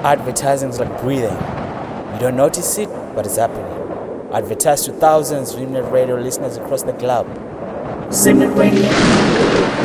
Advertising is like breathing. You don't notice it, but it's happening. Advertise to thousands of Streamnet Radio listeners across the globe. Streamnet Radio.